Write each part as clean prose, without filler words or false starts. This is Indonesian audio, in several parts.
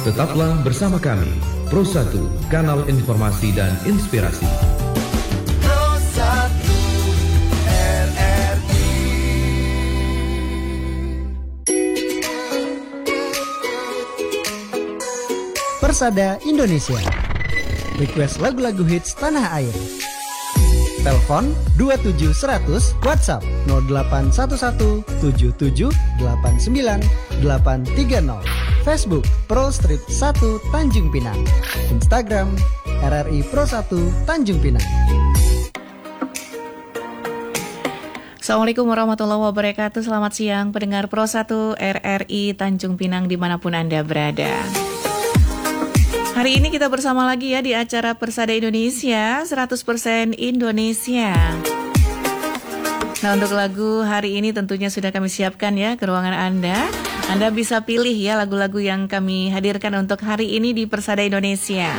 Tetaplah bersama kami, Pro 1, kanal informasi dan inspirasi. Pro 1 RRI. Persada Indonesia. Request lagu-lagu hits tanah air. Telepon 27100, WhatsApp 0811 77 89 830. Facebook Pro Street 1 Tanjung Pinang. Instagram RRI Pro 1 Tanjung Pinang. Assalamualaikum warahmatullahi wabarakatuh. Selamat siang pendengar Pro 1 RRI Tanjung Pinang dimanapun Anda berada. Hari ini kita bersama lagi ya di acara Persada Indonesia 100% Indonesia. Nah, untuk lagu hari ini tentunya sudah kami siapkan ya ke ruangan Anda. Anda bisa pilih ya lagu-lagu yang kami hadirkan untuk hari ini di Persada Indonesia.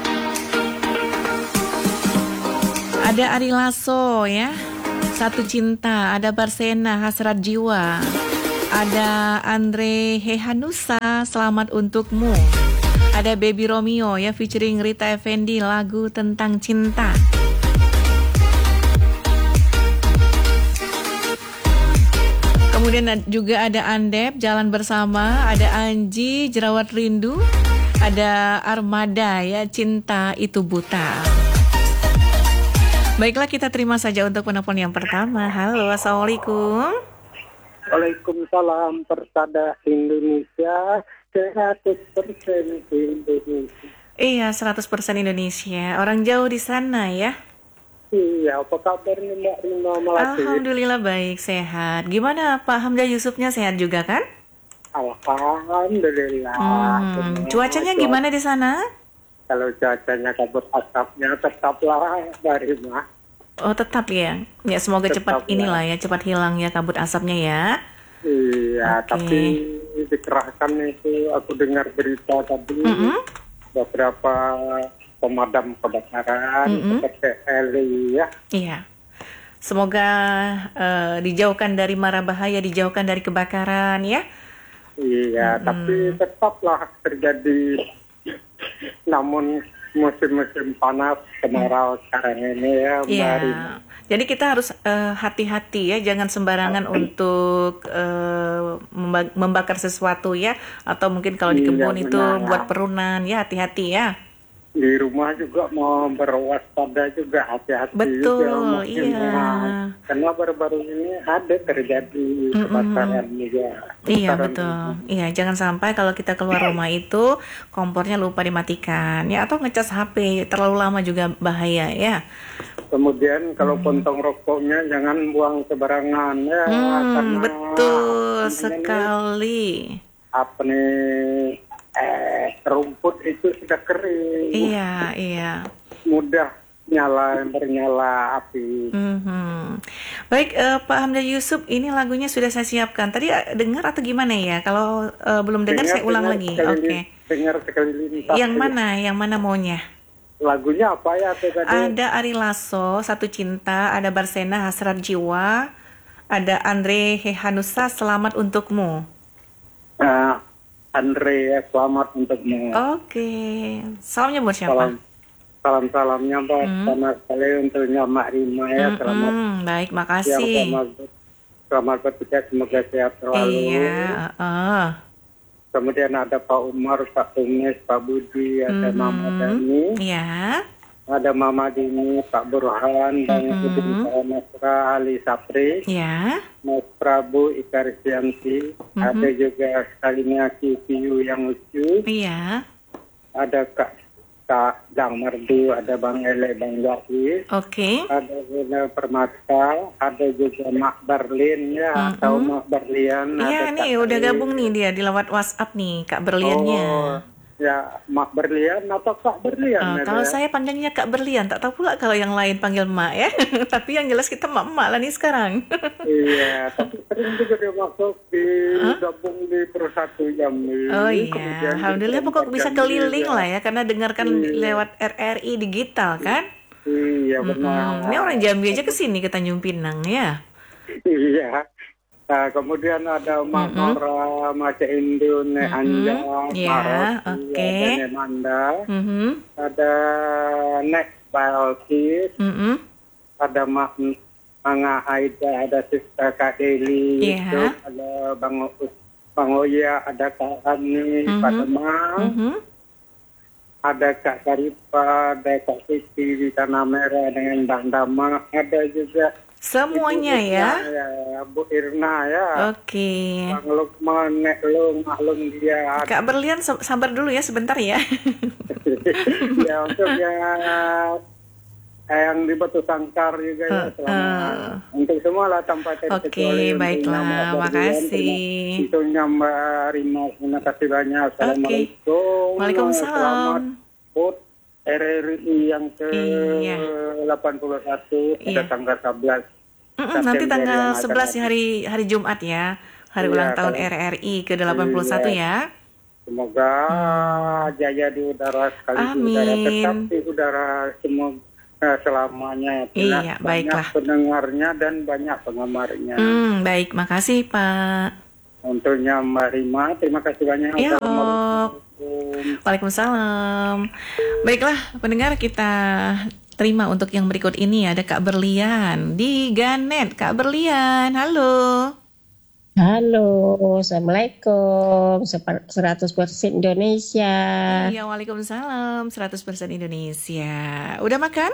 Ada Ari Lasso ya, Satu Cinta, ada Barsena, Hasrat Jiwa, ada Andre Hehanusa, Selamat Untukmu. Ada Baby Romeo ya featuring Rita Effendy, lagu tentang cinta. Kemudian juga ada Andep, Jalan Bersama, ada Anji, Jerawat Rindu, ada Armada ya, Cinta Itu Buta. Baiklah, kita terima saja untuk penelpon yang pertama. Halo, Assalamualaikum. Waalaikumsalam. Persada Indonesia 100% Indonesia. Iya, 100% Indonesia. Orang jauh di sana ya. Iya, apa kabar nih Mbak Rima Melati? Alhamdulillah baik, sehat. Gimana Pak Hamzah Yusufnya, sehat juga kan? Alhamdulillah. Cuacanya gimana di sana? Kalau cuacanya kabut asapnya tetaplah Mbak Rima. Oh, tetap ya. Ya, semoga cepat inilah ya, cepat hilang ya kabut asapnya ya. Iya, tapi dikerahkan itu aku dengar berita tadi beberapa pemadam kebakaran seperti Eli ya. Iya. Semoga dijauhkan dari mara bahaya, dijauhkan dari kebakaran ya. Iya, tapi tetaplah terjadi. Namun musim-musim panas, kemarau sekarang ini ya, Mbak Rima. Jadi kita harus hati-hati ya, jangan sembarangan untuk membakar sesuatu ya, atau mungkin kalau di kebun itu buat perunan ya, hati-hati ya. Di rumah juga mau berwaspada juga, hati-hati. Betul, juga, iya. Karena baru-baru ini ada terjadi kebakaran juga. Iya, betul. Iya, jangan sampai kalau kita keluar rumah itu kompornya lupa dimatikan ya, atau ngecas HP terlalu lama juga bahaya ya. Kemudian kalau pontong rokoknya jangan buang sembarangan ya. Karena betul sekali. Apa nih? Rumput itu sudah kering. Iya. Mudah bernyala api. Baik, Pak Hamzah Yusuf, ini lagunya sudah saya siapkan. Tadi dengar atau gimana ya? Kalau belum dengar saya ulang lagi. Oke. Dengar sekali lintas. Yang mana maunya? Lagunya apa ya tadi? Ada Ari Lasso, Satu Cinta, ada Barsena, Hasrat Jiwa, ada Andre Hehanusa, Selamat Untukmu. Andre, selamat untukmu. Oke. Salamnya buat siapa? Salam-salamnya buat sama sekali untuk Mbak Rima ya. Selamat. Baik, makasih. Selamat bertugas, semoga sehat selalu. Iya. Kemudian ada Pak Umar, Pak Tumis, Pak Budi, ada Mama Dani. Iya. Ada Mama Dini, Pak Burhan, dan Ibu Nasra Ali Sapri. Iya. Mas Prabu Ika Risyanti. Ada juga sekalinya Piu yang lucu. Iya. Ada Kak Jang Merdu, ada Bang Ele, Bang Jaki. Oke. Ada Guna Permata, ada juga Mak Berlin ya, atau Mak Berlian. Iya, nih udah gabung nih dia di lewat WhatsApp nih, Kak Berliannya. Ya, Mak Berlian atau Kak Berlian? Kalau saya panggilnya Kak Berlian, tak tahu pula kalau yang lain panggil Mak ya. Tapi yang jelas kita mak-mak lah nih sekarang. Iya, tapi sering juga dia masuk di gabung di Pro 1 jam. Oh iya, alhamdulillah pokok bisa keliling lah ya, karena dengarkan lewat RRI digital kan. Iya benar. Ini orang Jambi aja kesini ke Tanjung Pinang ya. Iya. Kemudian ada Mak Nora, Mak Hindu, Nek Anja, Ya, Maroti, oke. ada Nek Manda, Mhm. ada Nek Balkis, ada Mak Manga Haida, ada Sista Kak Deli, Iya. itu ada Bang Oya, ada Kak Ani, Pak Demang, ada Kak Karipa, ada Kak Siti di Tanah Merah dengan Bang Dama, ada juga Semuanya Ibu ya. Irna ya, Bu Irna ya, Oke. Bang Lukman, Nek Lung, Maklum dia, Kak Berlian sabar dulu ya sebentar ya. ya untuk yang di Batu Sangkar juga ya, untuk semua lah tanpa terkecuali. Oke, baiklah, makasih. Tentunya Mbak Rima, terima kasih banyak. Assalamualaikum. Waalaikumsalam. Selamat HUT RRI yang Iya. ke-81 pada Iya. tanggal 11. Nanti September tanggal yang akan 11 ya, datang. hari Jumat ya. Hari Iya, ulang tahun kalau- RRI ke-81 ya. Semoga jaya di udara sekali di udara, Amin. tetap di udara semoga selamanya. Iya, Banyak baiklah. pendengarnya dan banyak penggemarnya. Baik, makasih Pak. Untuknya Mbak Rima, terima kasih banyak. Ya, Assalamualaikum. Waalaikumsalam. Baiklah, pendengar, kita terima untuk yang berikut ini. Ada Kak Berlian di Ganet. Kak Berlian, halo. Halo, Assalamualaikum, 100% Indonesia. Iya, Waalaikumsalam, 100% Indonesia. Udah makan?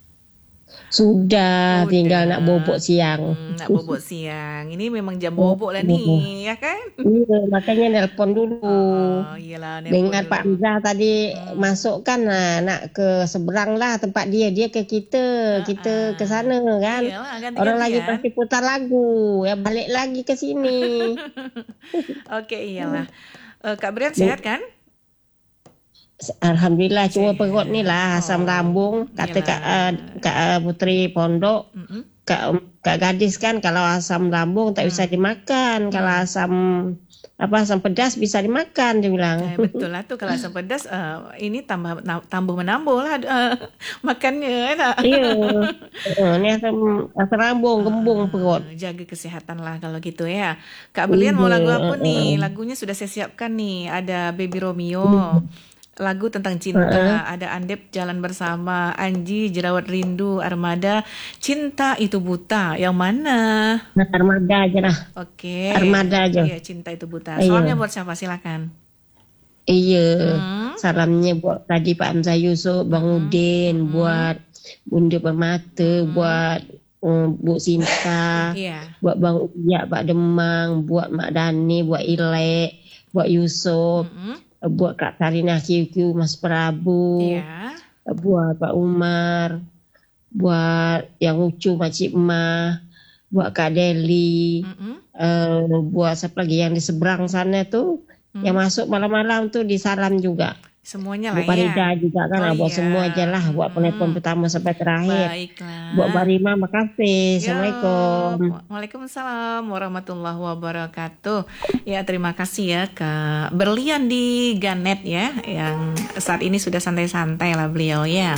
Sudah, Udah. tinggal nak bobok siang. Nak bobok siang. Ini memang jam bobok lah nih, ya kan? Iya, makanya nelpon dulu. Oh, iyalah. nelpon Dengan dulu. Pak Hamzah tadi masuk kan, nak ke seberang lah tempat dia ke kita ke sana kan. Iyalah, ganti-gantian. Orang lagi pasti putar lagu, ya balik lagi ke sini. Oke, iyalah. Kak Brian sehat kan? Alhamdulillah, cuma perut ni lah asam lambung. Kata Kak Putri Pondok, Kak Gadis kan kalau asam lambung tak bisa dimakan. Kalau asam pedas bisa dimakan, dia bilang. Betul lah tuh, kalau asam pedas ini tambah menambah lah makannya, enak. Iya, ini asam lambung, gembung perut. Jaga kesehatan lah kalau gitu ya. Kak Berlian mau lagu apa nih? Lagunya sudah saya siapkan nih. Ada Baby Romeo, lagu tentang cinta. Ada Andep Jalan Bersama, Anji Jerawat Rindu, Armada Cinta Itu Buta. Yang mana? Armada aja lah. Oke. Armada aja. Iya, Cinta Itu Buta. Iya. Salamnya buat siapa? Silakan. Iya, salamnya buat tadi Pak Hamzah Yusuf, Bang Udin, buat Bunda Permata, buat Bu Sinta, Iya. buat Bang Uyak, Pak Demang, buat Mak Dani, buat Ilek, buat Yusuf, buat Kak Sarina QQ, Mas Prabu, Iya. buat Pak Umar, buat yang lucu Makcik Mah, buat Kak Deli, buat siapa lagi yang di seberang sana tuh, yang masuk malam-malam tuh disalam juga. Semuanya Bu lah ya. Farida juga kan, Oh, buat iya. semua aja lah, buat penelpon pertama sampai terakhir. Baiklah. Buat Mbak Rima, makasih. Ya, Assalamualaikum. Waalaikumsalam warahmatullahi wabarakatuh. Ya, terima kasih ya Kak Berlian di Ganet ya, yang saat ini sudah santai-santai lah beliau ya.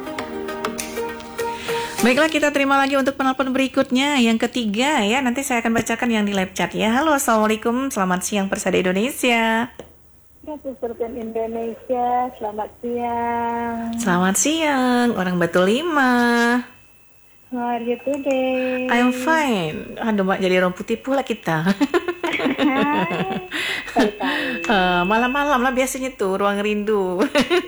Baiklah, kita terima lagi untuk penelpon berikutnya, yang ketiga ya. Nanti saya akan bacakan yang di live chat ya. Halo, Assalamualaikum, selamat siang Persada Indonesia. 100% Indonesia, selamat siang. Selamat siang, orang Batu Lima. How are you today? I'm fine. Aduh, Mbak, jadi orang putih pula kita. Malam-malam lah biasanya tuh, ruang rindu.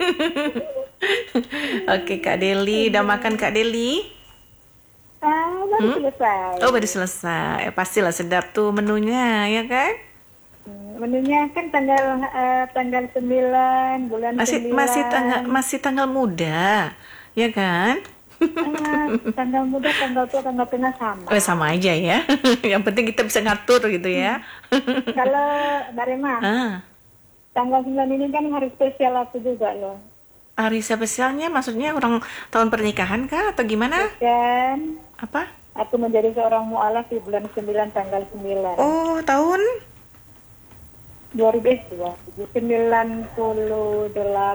Oke, Kak Deli, udah makan Kak Deli? Baru selesai. Oh, baru selesai. Pastilah sedap tuh menunya, ya kan? Menunya kan tanggal 9 bulan 9. Masih tanggal muda, ya kan? Tanggal muda, tanggal tua, tanggal tengah sama. Oh, sama aja ya. Yang penting kita bisa ngatur gitu ya. Kalau Mbak Rema, tanggal 9 ini kan hari spesial aku juga loh. Hari spesialnya maksudnya orang tahun pernikahan kah atau gimana? Dan Apa? aku menjadi seorang mu'alaf di bulan 9 tanggal 9. Oh, tahun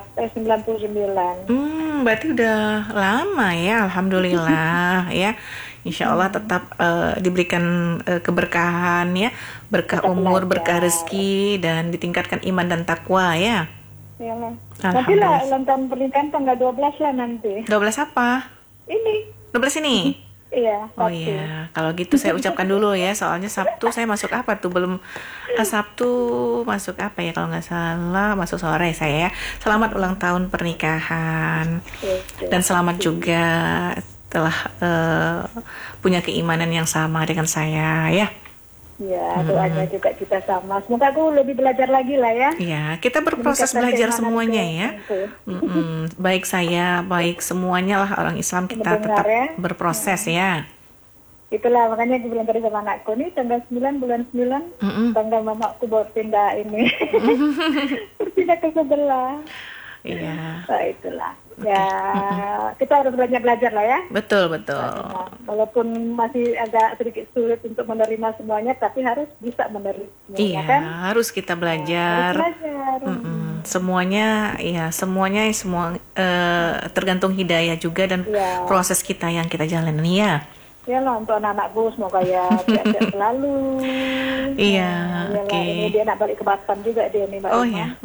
99. berarti udah lama ya, alhamdulillah ya. Insya Allah tetap diberikan keberkahan ya, berkah umur, berkah rezeki, dan ditingkatkan iman dan takwa ya. Iyalah. Nanti lah ulang tahun pernikahan tanggal 12 lah nanti. 12 apa? Ini. 12 ini? Iya. Oh iya, kalau gitu saya ucapkan dulu ya, soalnya Sabtu saya masuk apa tuh, belum Sabtu masuk apa ya, kalau nggak salah masuk sore saya ya. Selamat ulang tahun pernikahan, dan selamat juga telah punya keimanan yang sama dengan saya ya. Ya, doanya juga kita sama. Semoga aku lebih belajar lagi lah ya. Iya, kita berproses belajar semuanya ya. Baik saya, baik semuanya lah orang Islam, kita tetap berproses ya. Itulah makanya aku bilang tadi sama anakku nih, tanggal 9 bulan 9, tanggal mamaku baru pindah ini. Pindah ke sebelah. Iya. Nah, itulah. Ya, kita harus belajar lah ya. Betul. Nah, walaupun masih agak sedikit sulit untuk menerima semuanya, tapi harus bisa menerima. Iya, kan? Harus kita belajar. Harus belajar. Semuanya semua tergantung hidayah juga dan proses kita yang kita jalani ya. Ya lah, untuk anak-anakku semoga ya sehat selalu. Iya, Ini dia nak balik ke Batam juga dia nih Mbak. Oh ya.